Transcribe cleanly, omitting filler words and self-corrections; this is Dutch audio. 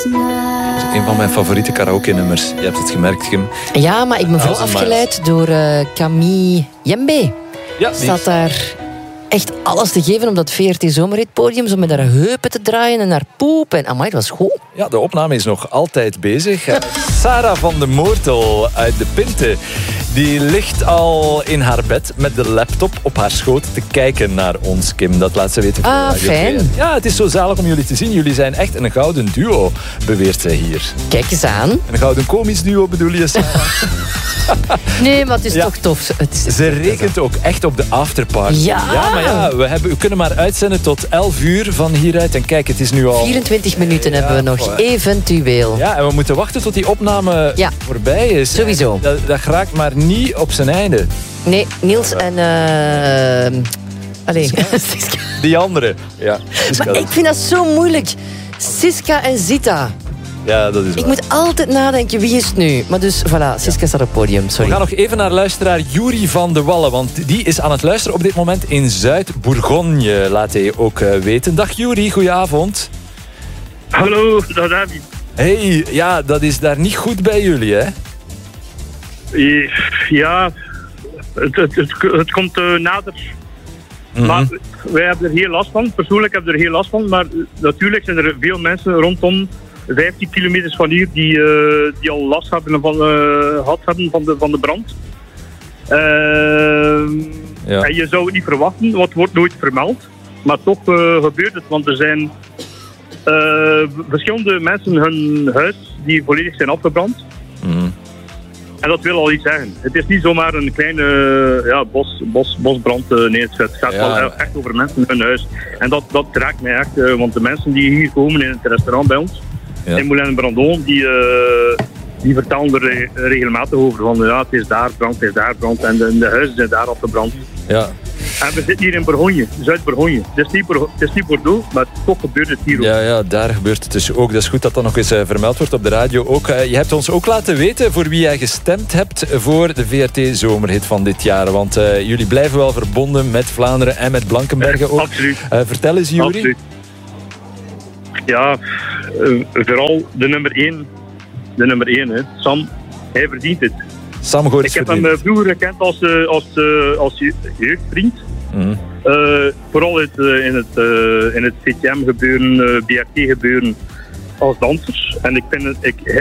Een van mijn favoriete karaoke-nummers. Je hebt het gemerkt, Kim. Ja, maar ik ben vooral afgeleid door Camille Jembe. Ja, staat daar echt alles te geven op dat VRT Zomerhitpodium, zo met haar heupen te draaien en haar poep. En amai, dat was goed. Ja, de opname is nog altijd bezig. Sarah van de Moortel uit de Pinte, die ligt al in haar bed met de laptop op haar schoot te kijken naar ons, Kim. Dat laat ze weten. Fijn. Ja, het is zo zalig om jullie te zien. Jullie zijn echt een gouden duo, beweert zij hier. Kijk eens aan. Een gouden komisch duo bedoel je, Sarah? Nee, maar het is toch tof. Ze rekent ook echt op de afterparty. Ja. Maar ja, we kunnen maar uitzenden tot 11 uur van hieruit. En kijk, het is nu al... 24 minuten hebben we nog, eventueel. Ja, en we moeten wachten tot die opname voorbij is. Sowieso. Dat raakt maar niet op zijn einde. Nee, Niels en... Allee, Siska. Die andere. Ja, Siska. Maar ik vind dat zo moeilijk. Siska en Zita. Ja, dat is waar. Ik moet altijd nadenken, wie is het nu? Maar dus, voilà, Siska staat op het podium, sorry. We gaan nog even naar luisteraar Juri van de Wallen, want die is aan het luisteren op dit moment in Zuid-Bourgogne, laat hij ook weten. Dag Juri, goedenavond. Hallo, dag David. Hey, ja, dat is daar niet goed bij jullie, hè? Ja, het komt nader. Mm-hmm. Maar wij hebben er heel last van. Persoonlijk heb ik er heel last van. Maar natuurlijk zijn er veel mensen rondom 15 kilometers van hier die al last hebben gehad hebben van de brand. En je zou het niet verwachten, want het wordt nooit vermeld. Maar toch gebeurt het, want er zijn verschillende mensen hun huis die volledig zijn afgebrand. Mm-hmm. En dat wil al iets zeggen. Het is niet zomaar een kleine bosbrand. Nee, het gaat wel echt over mensen in hun huis. En dat raakt mij echt. Want de mensen die hier komen in het restaurant bij ons, in Moulin-Brandon, die vertellen er regelmatig over. Van het is daar brand. En de huizen zijn daar afgebrand. Ja. En we zitten hier in Bourgogne, Zuid-Bourgogne. Het is niet Bordeaux, maar toch gebeurt het hier ook. Ja, daar gebeurt het dus ook. Dat is goed dat dat nog eens vermeld wordt op de radio ook. Je hebt ons ook laten weten voor wie jij gestemd hebt voor de VRT-zomerhit van dit jaar. Want jullie blijven wel verbonden met Vlaanderen en met Blankenberge ook. Absoluut. Vertel eens, Juri. Absoluut. Ja, vooral de nummer 1. De nummer 1, hè. Sam, hij verdient het. Sam Goorts Ik heb hem vroeger gekend als jeugdvriend. Mm-hmm. Vooral in het VTM gebeuren, BRT gebeuren als danser. En ik vind